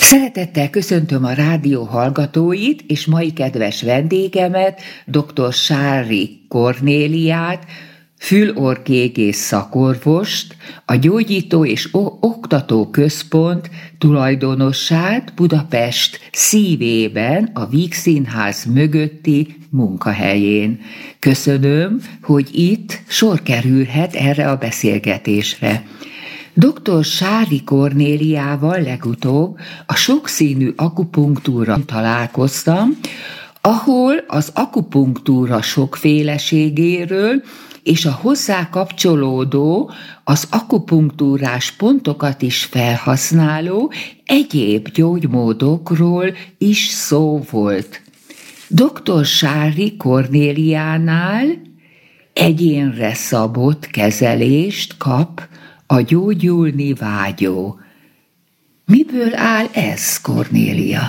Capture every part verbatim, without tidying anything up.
Szeretettel köszöntöm a rádió hallgatóit és mai kedves vendégemet, dr. Sári Kornéliát, fül-orr-gégész szakorvost, a Gyógyító és Oktató Központ tulajdonosát Budapest szívében, a Víg Színház mögötti munkahelyén. Köszönöm, hogy itt sor kerülhet erre a beszélgetésre. doktor Sári Kornéliával legutóbb a sokszínű akupunktúra találkoztam, ahol az akupunktúra sokféleségéről és a hozzá kapcsolódó, az akupunktúrás pontokat is felhasználó egyéb gyógymódokról is szó volt. doktor Sári Kornéliánál egyénre szabott kezelést kap a gyógyulni vágyó. Miből áll ez, Kornélia?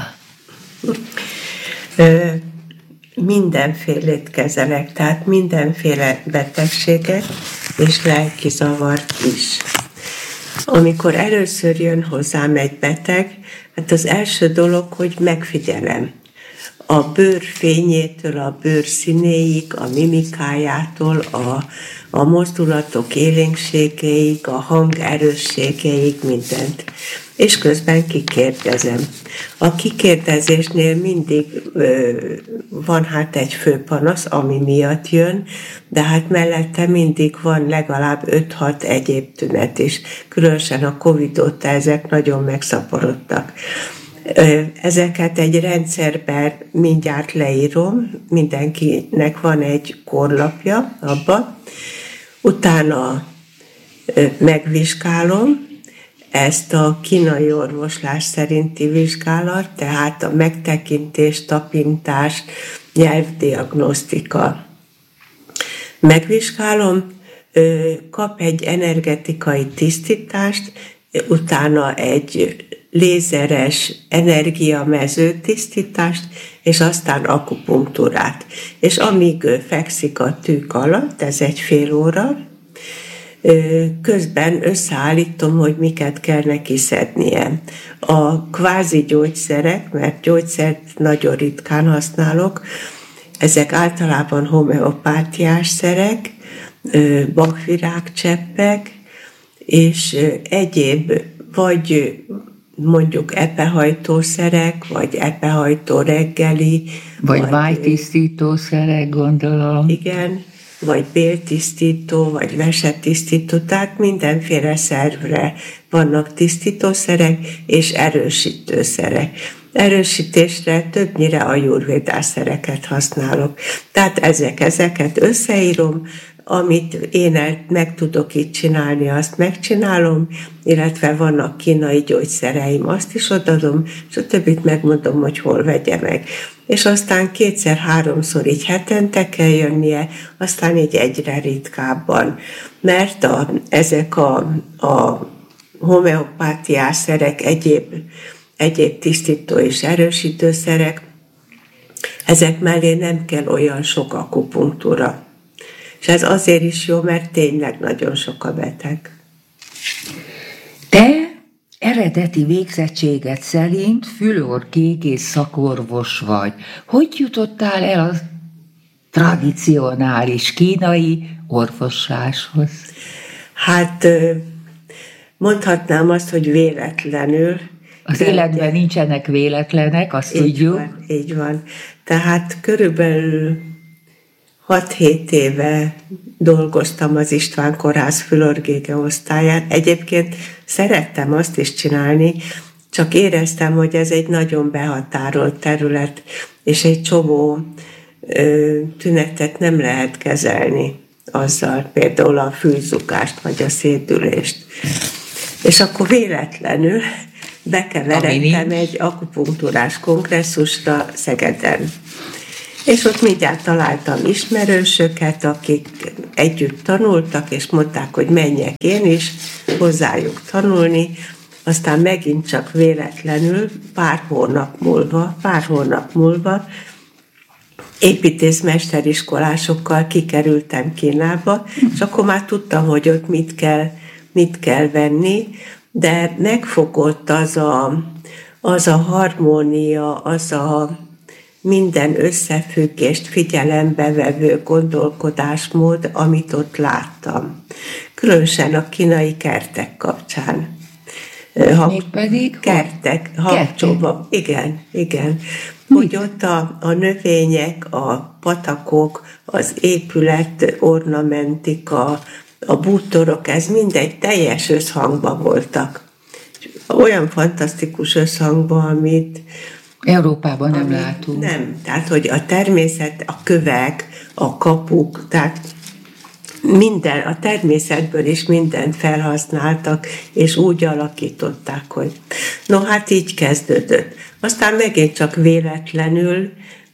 Ö, mindenfélét kezelek, tehát mindenféle betegséget és lelki zavart is. Amikor először jön hozzám egy beteg, hát az első dolog, hogy megfigyelem. A bőr fényétől, a bőr színéig, a mimikájától, a, a mozdulatok élénkségeig, a hang erősségeig, mindent. És közben kikérdezem. A kikérdezésnél mindig ö, van hát egy főpanasz, ami miatt jön, de hát mellette mindig van legalább öt-hat egyéb tünet is. Különösen a Covid óta ezek nagyon megszaporodtak. Ezeket egy rendszerben mindjárt leírom, mindenkinek van egy korlapja abban, utána megvizsgálom ezt a kínai orvoslás szerinti vizsgálat, tehát a megtekintés, tapintás, nyelvdiagnosztika. Megvizsgálom, kap egy energetikai tisztítást, utána egy lézeres energiamező tisztítást, és aztán akupunktúrát. És amíg fekszik a tűk alatt, ez egy fél óra, közben összeállítom, hogy miket kell neki szednie. A kvázi gyógyszerek, mert gyógyszert nagyon ritkán használok, ezek általában homeopátiás szerek, bakvirágcseppek, és egyéb vagy mondjuk epehajtószerek, vagy epehajtó reggeli. Vagy, vagy vájtisztítószerek, gondolom. Igen, vagy béltisztító, vagy vesetisztító, tehát mindenféle szervre vannak tisztítószerek és erősítőszerek. Erősítésre többnyire ajurvédás szereket használok. Tehát ezek, ezeket összeírom, amit én meg tudok itt csinálni, azt megcsinálom, illetve vannak kínai gyógyszereim, azt is odadom, és a többit megmondom, hogy hol vegye meg. És aztán kétszer-háromszor így hetente kell jönnie, aztán így egyre ritkábban. Mert a, ezek a, a homeopátiás szerek, egyéb, egyéb tisztító és erősítőszerek, ezek mellé nem kell olyan sok akupunktúra. És ez azért is jó, mert tényleg nagyon sok a beteg. Te eredeti végzettséged szerint fül-orr-gégész szakorvos vagy. Hogy jutottál el a tradicionális kínai orvosláshoz? Hát mondhatnám azt, hogy véletlenül. Az életben nincsenek véletlenek, azt így tudjuk. Van, így van. Tehát körülbelül hat-hét éve dolgoztam az István Kórház fül-orr-gége osztályán. Egyébként szerettem azt is csinálni, csak éreztem, hogy ez egy nagyon behatárolt terület, és egy csomó ö, tünetet nem lehet kezelni azzal, például a fülzukást vagy a szédülést. És akkor véletlenül bekeveredtem egy akupunktúrás kongresszusra Szegeden. És ott mindjárt találtam ismerősöket, akik együtt tanultak, és mondták, hogy menjek én is hozzájuk tanulni. Aztán megint csak véletlenül pár hónap múlva, pár hónap múlva építészmesteriskolásokkal kikerültem Kínába, és akkor már tudtam, hogy ott mit kell, mit kell venni, de megfogott az a az a harmónia, az a minden összefüggést figyelembe vevő gondolkodásmód, amit ott láttam. Különösen a kínai kertek kapcsán. Mégpedig? Kertek, Habcsóban. Igen, igen. Hogy ott a, a növények, a patakok, az épület, ornamentika, a bútorok, ez mindegy teljes összhangban voltak. Olyan fantasztikus összhangban, amit Európában nem amit látunk. Nem, tehát hogy a természet, a kövek, a kapuk, tehát minden, a természetből is mindent felhasználtak, és úgy alakították, hogy no, hát így kezdődött. Aztán megint csak véletlenül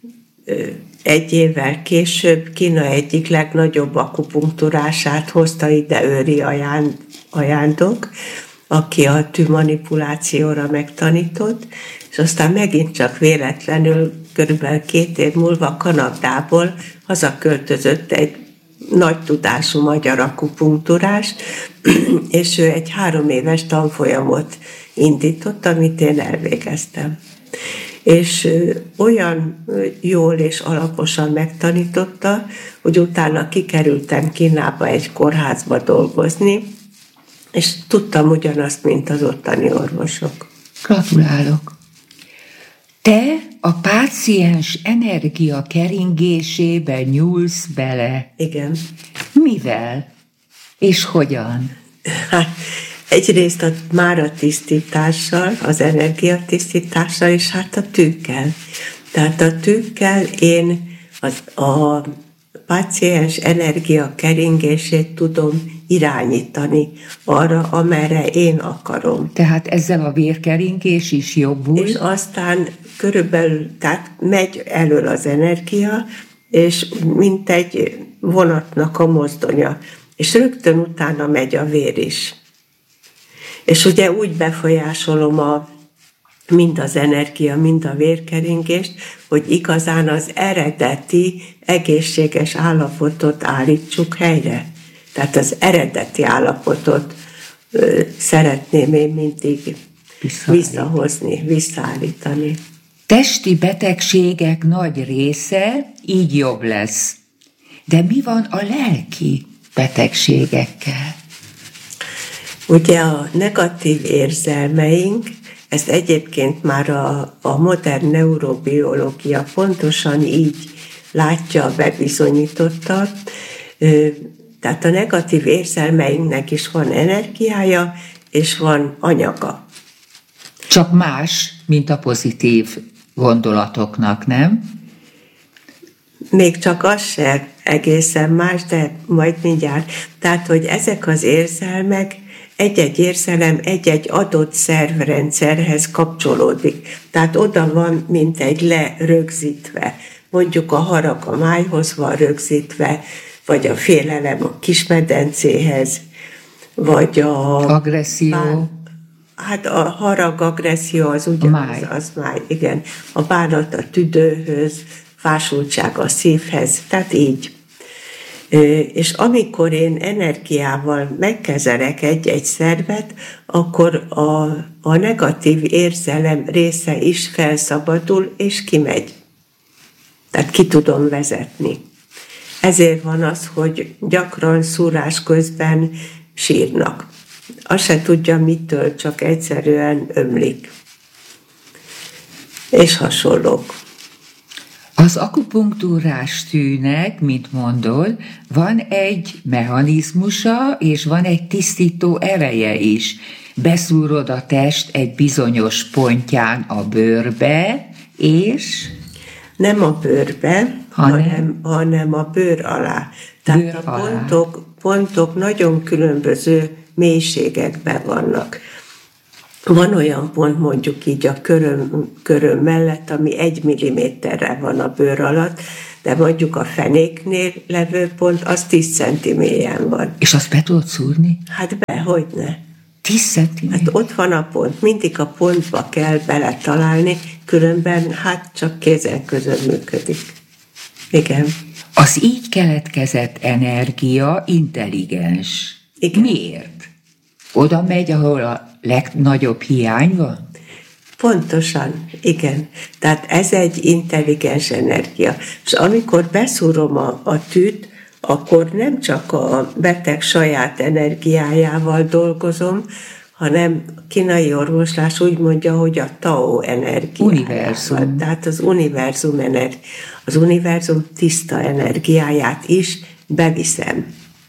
egy évvel később Kína egyik legnagyobb akupunktúrását hozta ide Őri ajándok, aki a tűmanipulációra megtanított, és aztán megint csak véletlenül, körülbelül két év múlva Kanadából hazaköltözött egy nagy tudású magyar akupunktúrás, és ő egy három éves tanfolyamot indított, amit én elvégeztem. És olyan jól és alaposan megtanította, hogy utána kikerültem Kínába egy kórházba dolgozni, és tudtam ugyanazt, mint az ottani orvosok. Gratulálok! Te a páciens energia keringésébe nyúlsz bele. Igen. Mivel? És hogyan? Hát egyrészt a mára tisztítással, az energiatisztítással, és hát a tűkkel. Tehát a tűkkel én az, a páciens energia keringését tudom irányítani arra, amerre én akarom. Tehát ezzel a vérkeringés is jobbul? És aztán körülbelül, tehát megy elől az energia, és mint egy vonatnak a mozdonya, és rögtön utána megy a vér is. És ugye úgy befolyásolom a, mind az energia, mind a vérkeringést, hogy igazán az eredeti egészséges állapotot állítsuk helyre. Tehát az eredeti állapotot ö, szeretném én mindig visszahozni, visszaállítani. Testi betegségek nagy része így jobb lesz. De mi van a lelki betegségekkel? Ugye a negatív érzelmeink, ezt egyébként már a, a modern neurobiológia pontosan így látja, bebizonyította. Tehát a negatív érzelmeinknek is van energiája, és van anyaga. Csak más, mint a pozitív gondolatoknak, nem? Még csak az se egészen más, de majd mindjárt. Tehát, hogy ezek az érzelmek, egy-egy érzelem egy-egy adott szervrendszerhez kapcsolódik. Tehát oda van, mint egy lerögzítve. Mondjuk a harag a májhoz van rögzítve, vagy a félelem a kismedencéhez, vagy a... Agresszió. Bán, hát a harag, agresszió az ugyanaz, máj. az máj, igen. A bánat a tüdőhöz, fásultság a szívhez, tehát így. És amikor én energiával megkezelek egy-egy szervet, akkor a, a negatív érzelem része is felszabadul, és kimegy. Tehát ki tudom vezetni. Ezért van az, hogy gyakran szúrás közben sírnak. Azt se tudja mitől, csak egyszerűen ömlik. És hasonlók. Az akupunktúrás tűnek, mint mondod, van egy mechanizmusa, és van egy tisztító ereje is. Beszúrod a test egy bizonyos pontján a bőrbe, és... Nem a bőrbe, hanem, hanem, hanem a bőr alá. Tehát bőr a pontok, alá. pontok nagyon különböző mélységekben vannak. Van olyan pont, mondjuk így a köröm, köröm mellett, ami egy milliméterre van a bőr alatt, de mondjuk a fenéknél levő pont, az tíz centi mélyen van. És azt be tudod szúrni? Hát be, hogyne. tíz centiméter? Hát ott van a pont, mindig a pontba kell beletalálni, különben hát csak kézzel között működik. Igen. Az így keletkezett energia intelligens. Igen. Miért? Oda megy, ahol a legnagyobb hiány van? Pontosan, igen. Tehát ez egy intelligens energia. És amikor beszúrom a, a tűt, akkor nem csak a beteg saját energiájával dolgozom, hanem a kínai orvoslás úgy mondja, hogy a Tao energiájával. Univerzum. Tehát az univerzum, energi- az univerzum tiszta energiáját is beviszem.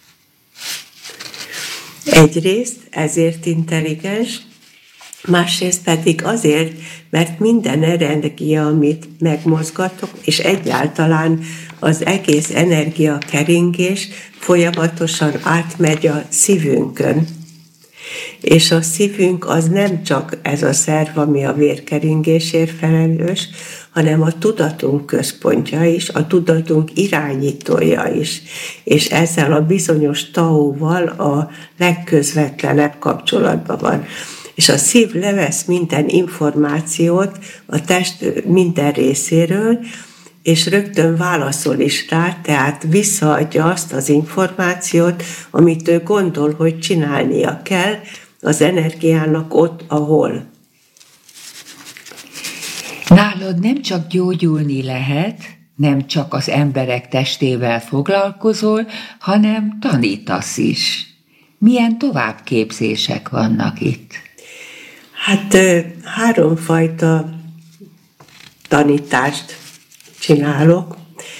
Egyrészt ezért intelligens, másrészt pedig azért, mert minden energia, amit megmozgatok, és egyáltalán az egész energiakeringés folyamatosan átmegy a szívünkön. És a szívünk az nem csak ez a szerv, ami a vérkeringésért felelős, hanem a tudatunk központja is, a tudatunk irányítója is. És ezzel a bizonyos Taóval a legközvetlenebb kapcsolatban van. És a szív levesz minden információt a test minden részéről, és rögtön válaszol is rá, tehát visszaadja azt az információt, amit ő gondol, hogy csinálnia kell az energiának ott, ahol. Nálad nem csak gyógyulni lehet, nem csak az emberek testével foglalkozol, hanem tanítasz is. Milyen továbbképzések vannak itt? Hát háromfajta tanítást csinálok.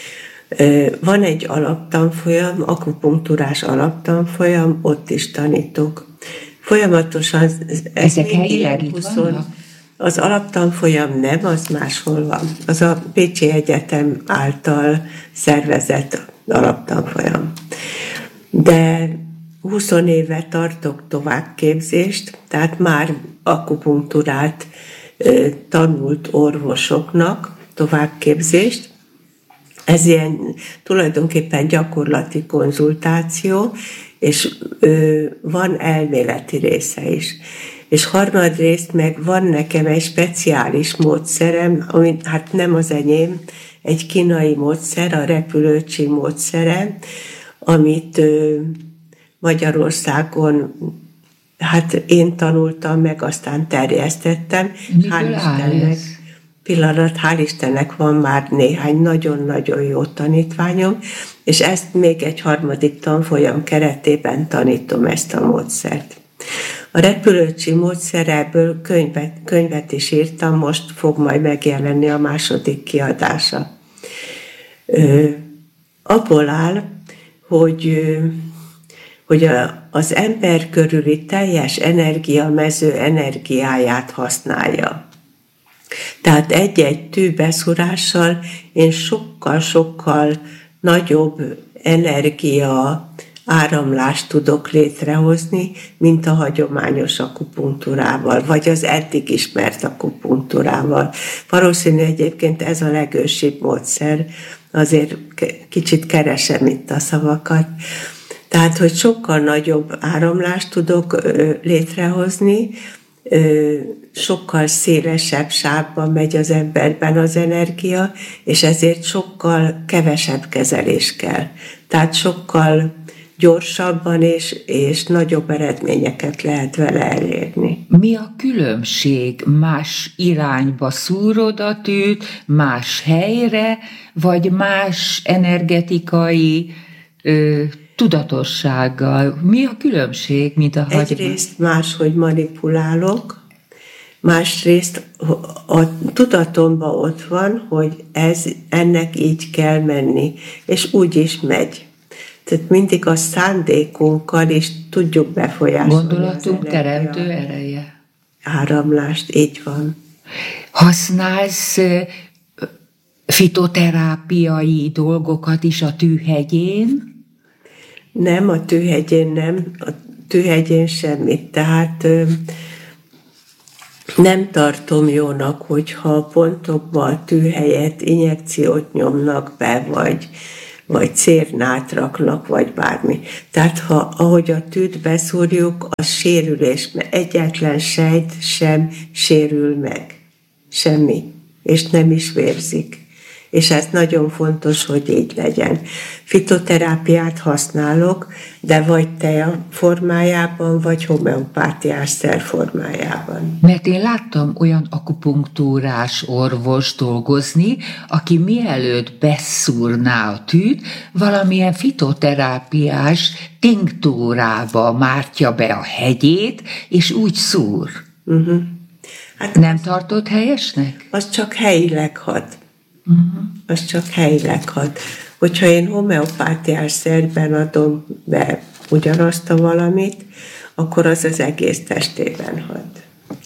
Van egy alaptanfolyam, akupunktúrás alaptanfolyam, ott is tanítok. Folyamatosan... Ezek helyileg itt vannak? Az alaptanfolyam nem, az máshol van. Az a Pécsi Egyetem által szervezett alaptanfolyam. De húsz éve tartok továbbképzést, tehát már akupunktúrát tanult orvosoknak továbbképzést. Ez ilyen tulajdonképpen gyakorlati konzultáció, és ö, van elméleti része is. És harmadrészt meg van nekem egy speciális módszerem, ami hát nem az enyém, egy kínai módszer, a repülőcsi módszere, amit ö, Magyarországon hát én tanultam meg, aztán terjesztettem. Miből áll ez? Pillanat, hál' Istennek van már néhány nagyon-nagyon jó tanítványom, és ezt még egy harmadik tanfolyam keretében tanítom ezt a módszert. A repülőcsi módszerebből könyvet, könyvet is írtam, most fog majd megjelenni a második kiadása. Ö, abból áll, hogy, hogy a, az ember körüli teljes energiamező energiáját használja. Tehát egy-egy tűbeszúrással én sokkal-sokkal nagyobb energia áramlást tudok létrehozni, mint a hagyományos akupunktúrával, vagy az eddig ismert akupunktúrával. Valószínű egyébként ez a legősibb módszer, azért kicsit keresem itt a szavakat. Tehát, hogy sokkal nagyobb áramlást tudok létrehozni, sokkal szélesebb sávban megy az emberben az energia, és ezért sokkal kevesebb kezelés kell. Tehát sokkal gyorsabban és, és nagyobb eredményeket lehet vele elérni. Mi a különbség? Más irányba szúrod a tűt, más helyre, vagy más energetikai ö, tudatossággal? Mi a különbség, mint a hagyományos? Egyrészt máshogy manipulálok, másrészt a tudatomban ott van, hogy ez, ennek így kell menni, és úgy is megy. Tehát mindig a szándékunkkal is tudjuk befolyásolni. Gondolatunk teremtő ereje. Áramlást, így van. Használsz fitoterápiai dolgokat is a tűhegyén? Nem, a tűhegyén nem, a tűhegyén semmit. Tehát nem tartom jónak, hogyha a pontokba a tű helyett injekciót nyomnak be, vagy, vagy cérnát raknak, vagy bármi. Tehát ha, ahogy a tűt beszúrjuk, az sérülés, mert egyetlen sejt sem sérül meg. Semmi. És nem is vérzik. És ez nagyon fontos, hogy így legyen. Fitoterápiát használok, de vagy teja formájában, vagy homeopátiás szer formájában. Mert én láttam olyan akupunktúrás orvos dolgozni, aki mielőtt beszúrná a tűt, valamilyen fitoterápiás tinktúrába mártja be a hegyét, és úgy szúr. Uh-huh. Hát nem tartott helyesnek? Az csak helyileg hat. Uh-huh. Az csak helyileg hat. Hogyha én homeopátiás szerben adom be ugyanazt a valamit, akkor az az egész testében hat.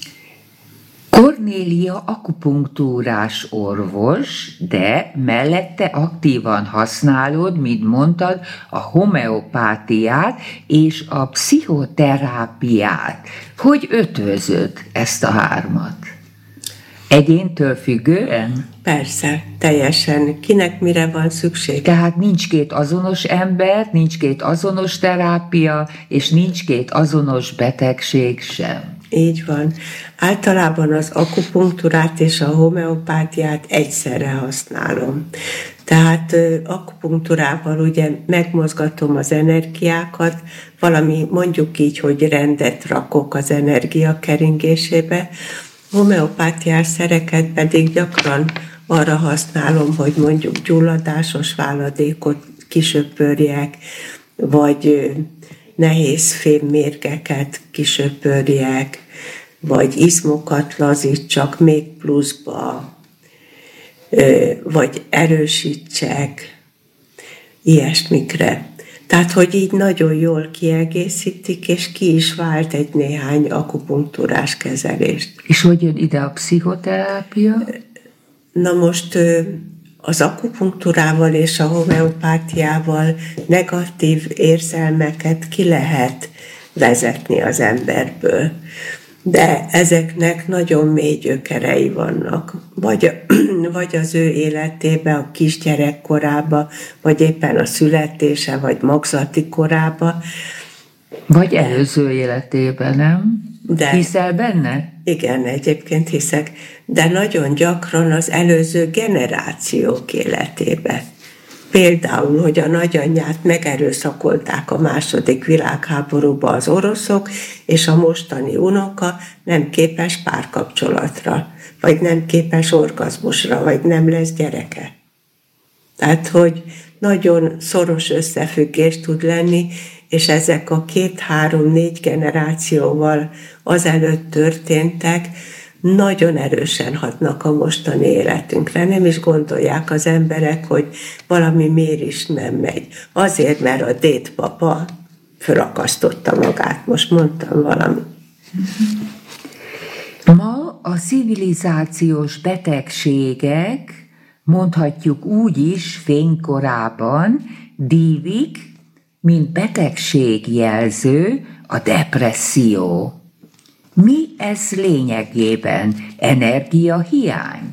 Kornélia akupunktúrás orvos, de mellette aktívan használod, mint mondtad, a homeopátiát és a pszichoterápiát. Hogy ötvözöd ezt a hármat? Egyéntől függően? Persze, teljesen. Kinek mire van szükség? Tehát nincs két azonos ember, nincs két azonos terápia, és nincs két azonos betegség sem. Így van. Általában az akupunktúrát és a homeopátiát egyszerre használom. Tehát akupunktúrával ugye megmozgatom az energiákat, valami mondjuk így, hogy rendet rakok az energia keringésébe. Homeopátiás szereket pedig gyakran arra használom, hogy mondjuk gyulladásos váladékot kisöpörjek, vagy nehéz fémmérgeket kisöpörjek, vagy izmokat lazítsak még pluszba, vagy erősítsek, ilyesmikre. Tehát, hogy így nagyon jól kiegészítik, és ki is vált egy néhány akupunktúrás kezelést. És hogy jön ide a pszichoterápia? Na most az akupunktúrával és a homeopátiával negatív érzelmeket ki lehet vezetni az emberből. De ezeknek nagyon mély gyökerei vannak. Vagy, vagy az ő életében, a kisgyerek korában, vagy éppen a születése, vagy magzati korában. Vagy előző életében, nem? De, hiszel benne? Igen, egyébként hiszek. De nagyon gyakran az előző generációk életében. Például, hogy a nagyanyját megerőszakolták a második világháborúban az oroszok, és a mostani unoka nem képes párkapcsolatra, vagy nem képes orgazmusra, vagy nem lesz gyereke. Tehát, hogy nagyon szoros összefüggés tud lenni, és ezek a két, három, négy generációval azelőtt történtek, nagyon erősen hatnak a mostani életünkre. Nem is gondolják az emberek, hogy valami miért is nem megy. Azért, mert a dédpapa felakasztotta magát. Most mondtam valami. Ma a civilizációs betegségek, mondhatjuk úgy is fénykorában, dívik, mint betegségjelző a depresszió. Mi ez lényegében? Energiahiány?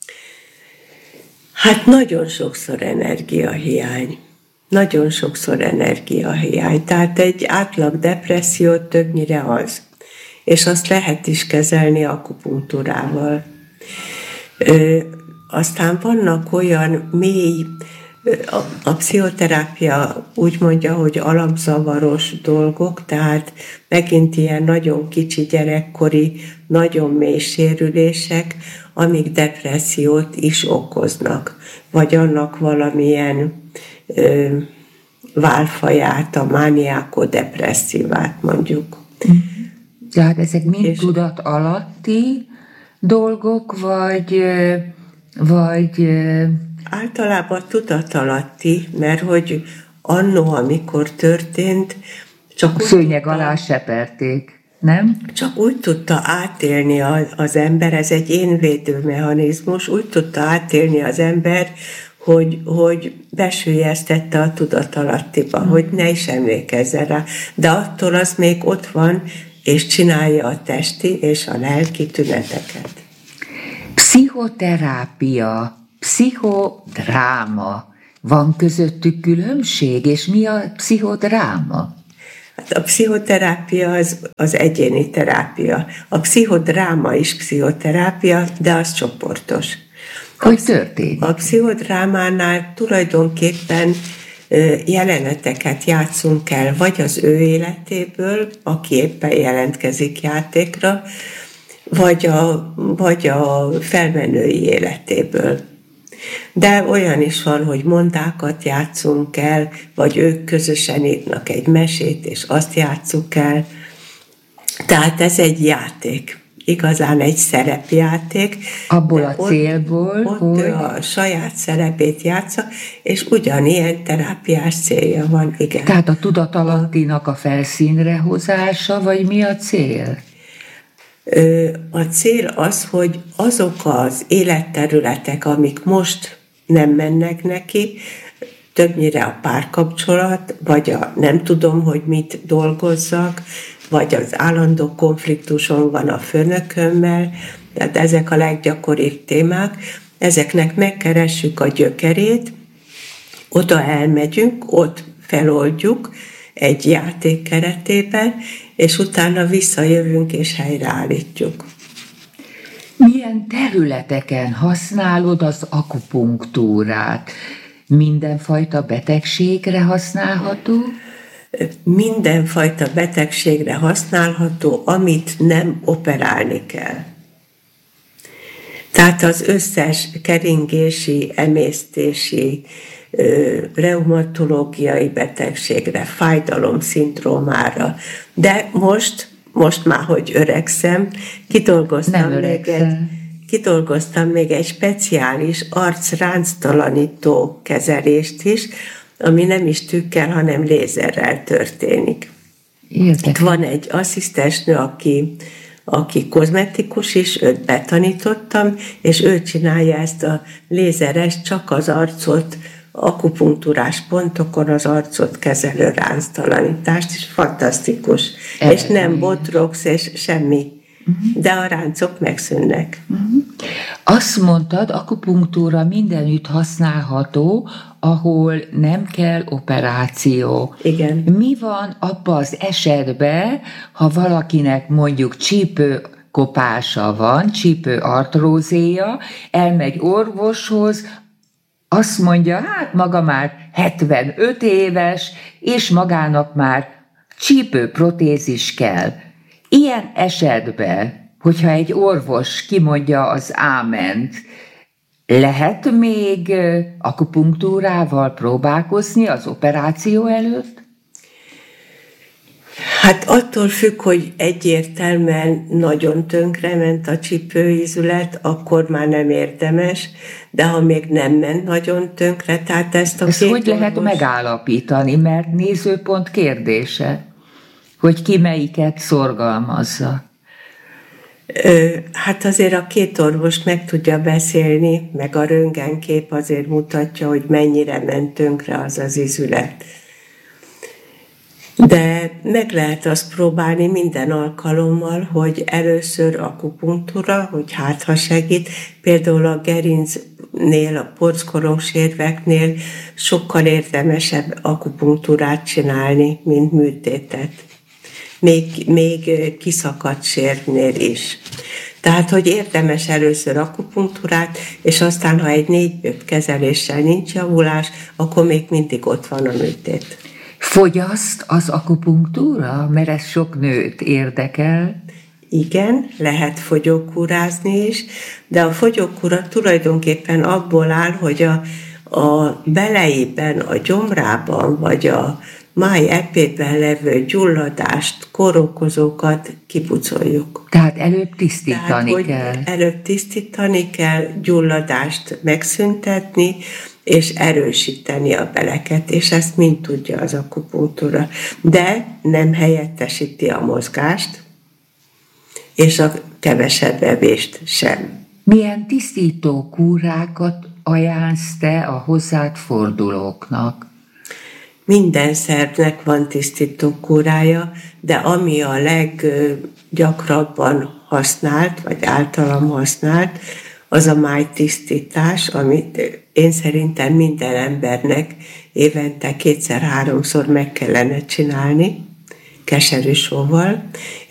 Hát nagyon sokszor energiahiány. Nagyon sokszor energiahiány. Tehát egy átlag depresszió többnyire az. És azt lehet is kezelni akupunktúrával. Ö, aztán vannak olyan mély, a, a pszichoterápia úgy mondja, hogy alapzavaros dolgok, tehát megint ilyen nagyon kicsi gyerekkori, nagyon mély sérülések, amik depressziót is okoznak, vagy annak valamilyen ö, válfaját, a mániákodepresszívát mondjuk. Tehát ezek mind És tudat alatti dolgok, vagy, vagy általában tudatalatti, mert hogy annó, amikor történt, csak úgy, szőnyeg alá seperték, nem? csak úgy tudta átélni az ember, ez egy énvédő mechanizmus, úgy tudta átélni az ember, hogy, hogy besüllyesztette a tudatalattiba, hmm. hogy ne is emlékezzen rá. De attól az még ott van, és csinálja a testi és a lelki tüneteket. Pszichoterápia, pszichodráma. Van közöttük különbség, és mi a pszichodráma? Hát a pszichoterápia az, az egyéni terápia. A pszichodráma is pszichoterápia, de az csoportos. Hogy történik? A pszichodrámánál tulajdonképpen jeleneteket játszunk el, vagy az ő életéből, aki éppen jelentkezik játékra, vagy a, vagy a felmenői életéből. De olyan is van, hogy mondákat játszunk el, vagy ők közösen írnak egy mesét, és azt játsszuk el. Tehát ez egy játék. Igazán egy szerepjáték. Abból a célból, ott, hogy... Ott a saját szerepét játsza, és ugyanilyen terápiás célja van, igen. Tehát a tudatalattinak a felszínre hozása, vagy mi a cél? A cél az, hogy azok az életterületek, amik most nem mennek neki, többnyire a párkapcsolat, vagy a nem tudom, hogy mit dolgozzak, vagy az állandó konfliktuson van a főnökömmel, tehát ezek a leggyakoribb témák, ezeknek megkeressük a gyökerét, oda elmegyünk, ott feloldjuk egy játék keretében, és utána visszajövünk és helyreállítjuk. Milyen területeken használod az akupunktúrát? Mindenfajta betegségre használható? Mindenfajta betegségre használható, amit nem operálni kell. Tehát az összes keringési, emésztési, reumatológiai betegségre, fájdalomszindrómára. De most, most már, hogy öregszem, kidolgoztam, még egy, kidolgoztam még egy speciális arcránctalanító kezelést is, ami nem is tükkel, hanem lézerrel történik. Értek. Itt van egy asszisztensnő, aki, aki kozmetikus is, őt betanítottam, és ő csinálja ezt a lézeres, csak az arcot, akupunktúrás pontokon az arcot kezelő ránctalanítást, és fantasztikus. Elég. És nem botrox, és semmi. Uh-huh. De a ráncok megszűnnek. Uh-huh. Azt mondtad, akupunktúra mindenütt használható, ahol nem kell operáció. Igen. Mi van abban az esetben, ha valakinek mondjuk csípőkopása van, csípőartrózéja, elmegy orvoshoz, azt mondja, hát maga már hetvenöt éves, és magának már csípőprotézis kell. Ilyen esetben, hogyha egy orvos kimondja az áment, lehet még akupunktúrával próbálkozni az operáció előtt? Hát attól függ, hogy egyértelműen nagyon tönkrement a csípőízület, akkor már nem érdemes, de ha még nem ment nagyon tönkre, tehát ezt a Ezt két hogy lehet orvos... megállapítani, mert nézőpont kérdése, hogy ki melyiket szorgalmazza? Hát azért a két orvos meg tudja beszélni, meg a röntgenkép azért mutatja, hogy mennyire ment tönkre az az ízület. De meg lehet azt próbálni minden alkalommal, hogy először akupunktúra, hogy hát ha segít, például a gerincnél, a porckoromsérveknél sokkal érdemesebb akupunktúrát csinálni, mint műtétet. Még, még kiszakadt sérvnél is. Tehát, hogy érdemes először akupunktúrát, és aztán, ha egy négy-öt kezeléssel nincs javulás, akkor még mindig ott van a műtét. Fogyaszt az akupunktúra? Mert ez sok nőt érdekel. Igen, lehet fogyókúrázni is, de a fogyókúra tulajdonképpen abból áll, hogy a, a beleiben, a gyomrában, vagy a máj epében levő gyulladást, kórokozókat kipucoljuk. Tehát előbb tisztítani Tehát, kell. Előbb tisztítani kell, gyulladást megszüntetni, és erősíteni a beleket, és ezt mind tudja az akupunktúra. De nem helyettesíti a mozgást, és a kevesebb evést sem. Milyen tisztító kúrákat ajánlsz te a hozzád fordulóknak? Minden szervnek van tisztító kúrája, de ami a leggyakrabban használt, vagy általam használt, az a májtisztítás, amit én szerintem minden embernek évente kétszer-háromszor meg kellene csinálni, keserű sóval,